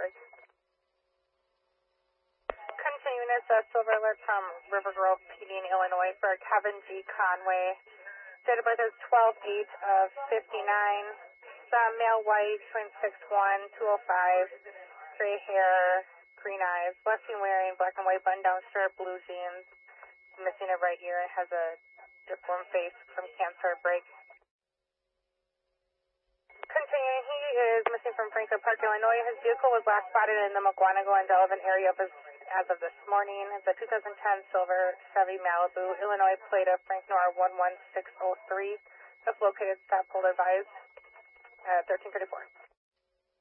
break. Continuing as a silver alert from River Grove PD in Illinois for Kevin G. Conway. Date of birth is 12/8 of 59. Male, white, twin 6'1", 205, gray hair, green eyes, left seen wearing black and white button-down shirt, blue jeans, missing a right ear and has a deformed face from cancer break. Continuing, he is missing from Franklin Park, Illinois. His vehicle was last spotted in the Mukwonago and Delavan area as of this morning. It's a 2010 silver Chevy Malibu, Illinois plate of Frank Noir 11603. That's located, stop holder advised at 1334.